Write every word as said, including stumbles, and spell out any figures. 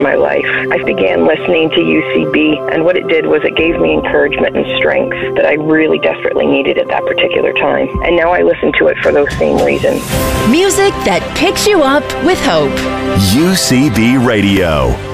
my life. I began listening to U C B, and what it did was it gave me encouragement and strength that I really desperately needed at that particular time. And now I listen to it for those same reasons. Music that picks you up with hope. U C B Radio.